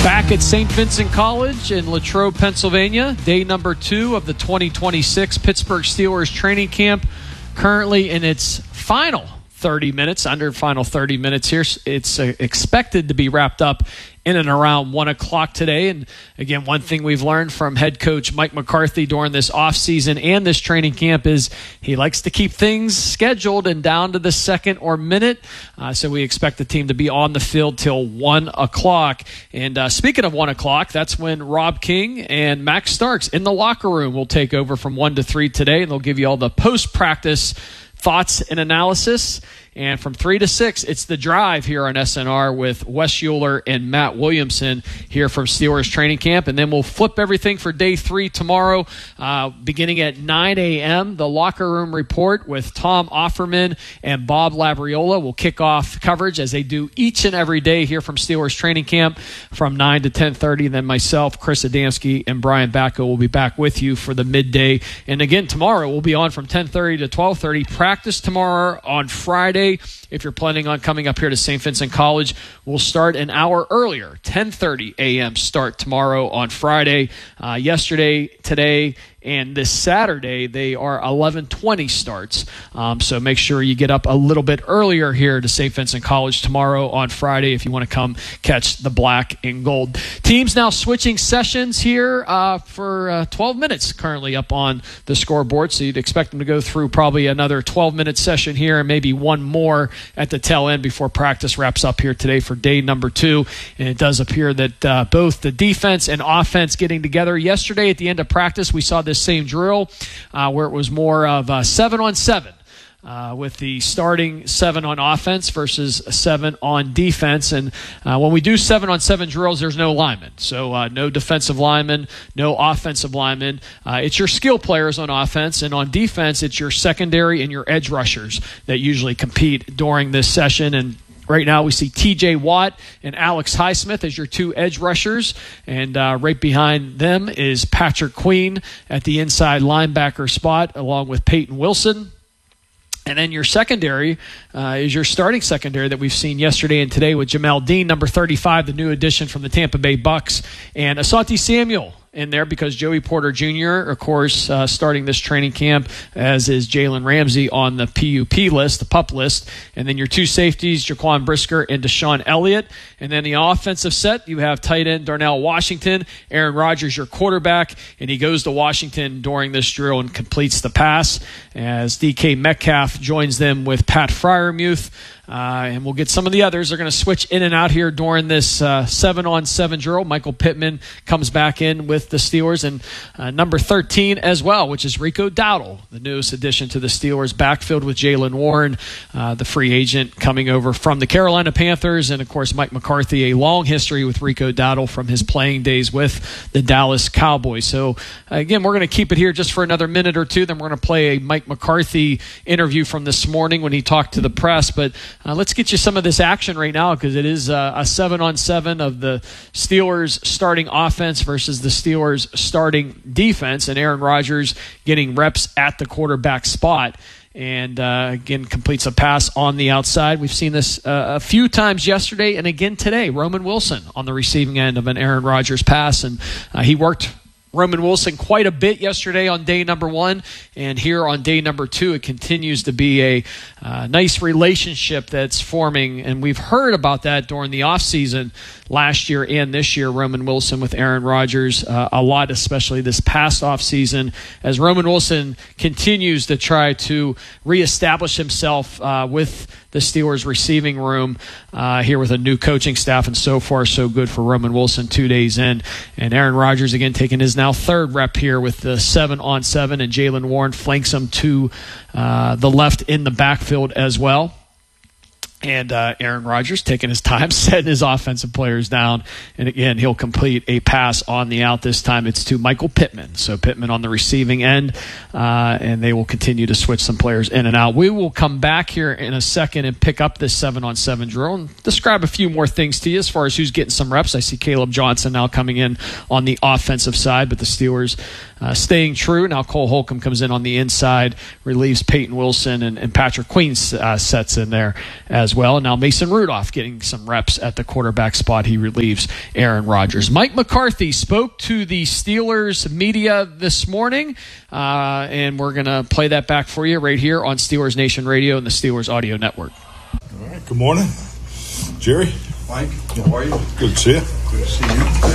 Back at St. Vincent College in Latrobe, Pennsylvania, day number 2 of the 2026 Pittsburgh Steelers training camp, currently in its final 30 minutes, under final 30 minutes here. It's expected to be wrapped up in and around 1 o'clock today. And again, one thing we've learned from head coach Mike McCarthy during this offseason and this training camp is he likes to keep things scheduled and down to the second or minute. So we expect the team to be on the field till 1 o'clock. And speaking of 1 o'clock, that's when Rob King and Max Starks in the locker room will take over from 1 to 3 today. And they'll give you all the post-practice thoughts and analysis. And from 3 to 6, it's The Drive here on SNR with Wes Euler and Matt Williamson here from Steelers training camp. And then we'll flip everything for day 3 tomorrow, beginning at 9 a.m. The Locker Room Report with Tom Offerman and Bob Labriola will kick off coverage as they do each and every day here from Steelers training camp from 9 to 10:30. Then myself, Chris Adamski, and Brian Bacco will be back with you for the midday. And again, tomorrow we'll be on from 10:30 to 12:30. Practice tomorrow on Friday. If you're planning on coming up here to St. Vincent College, we'll start an hour earlier, 10:30 a.m. start tomorrow on Friday. Yesterday, today, and this Saturday, they are 11:20 starts. So make sure you get up a little bit earlier here to St. Vincent College tomorrow on Friday if you want to come catch the black and gold. Teams now switching sessions here for 12 minutes currently up on the scoreboard. So you'd expect them to go through probably another 12-minute session here and maybe one more at the tail end before practice wraps up here today for day number 2. And it does appear that both the defense and offense getting together. Yesterday at the end of practice, we saw this same drill where it was more of 7-on-7 with the starting 7 on offense versus 7 on defense. And when we do 7-on-7 drills, there's no linemen. So no defensive linemen, no offensive linemen. It's your skill players on offense, and on defense, it's your secondary and your edge rushers that usually compete during this session. And right now we see T.J. Watt and Alex Highsmith as your 2 edge rushers, and right behind them is Patrick Queen at the inside linebacker spot along with Peyton Wilson. And then your secondary is your starting secondary that we've seen yesterday and today with Jamel Dean, number 35, the new addition from the Tampa Bay Bucks, and Asante Samuel in there because Joey Porter Jr., of course, starting this training camp, as is Jalen Ramsey on the PUP list, the PUP list. And then your 2 safeties, Jaquan Brisker and Deshaun Elliott. And then the offensive set, you have tight end Darnell Washington, Aaron Rodgers, your quarterback, and he goes to Washington during this drill and completes the pass as DK Metcalf joins them with Pat Freiermuth. And we'll get some of the others. They're going to switch in and out here during this 7-on-7 drill. Michael Pittman comes back in with the Steelers, and number 13 as well, which is Rico Dowdle, the newest addition to the Steelers backfield with Jaylen Warren, the free agent coming over from the Carolina Panthers. And, of course, Mike McCarthy, a long history with Rico Dowdle from his playing days with the Dallas Cowboys. So, again, we're going to keep it here just for another minute or two. Then we're going to play a Mike McCarthy interview from this morning when he talked to the press. But let's get you some of this action right now because it is a 7-on-7 of the Steelers starting offense versus the Steelers starting defense, and Aaron Rodgers getting reps at the quarterback spot. And, again, completes a pass on the outside. We've seen this a few times yesterday and again today. Roman Wilson on the receiving end of an Aaron Rodgers pass, and he worked Roman Wilson quite a bit yesterday on day number 1, and here on day number 2, it continues to be a nice relationship that's forming, and we've heard about that during the offseason last year and this year, Roman Wilson with Aaron Rodgers a lot, especially this past offseason, as Roman Wilson continues to try to reestablish himself with the Steelers receiving room here with a new coaching staff, and so far so good for Roman Wilson 2 days in. And Aaron Rodgers again taking his now 3rd rep here with the 7-on-7, and Jaylen Warren flanks him to the left in the backfield as well. And Aaron Rodgers taking his time, setting his offensive players down. And again, he'll complete a pass on the out. This time it's to Michael Pittman. So Pittman on the receiving end, and they will continue to switch some players in and out. We will come back here in a second and pick up this 7-on-7 drill and describe a few more things to you as far as who's getting some reps. I see Caleb Johnson now coming in on the offensive side, but the Steelers staying true. Now Cole Holcomb comes in on the inside, relieves Peyton Wilson, and Patrick Queen sets in there as as well. And now Mason Rudolph getting some reps at the quarterback spot. He relieves Aaron Rodgers. Mike McCarthy spoke to the Steelers media this morning, and we're going to play that back for you right here on Steelers Nation Radio and the Steelers Audio Network. All right, good morning. Jerry? Mike, how are you? Good to see you. Good to see you.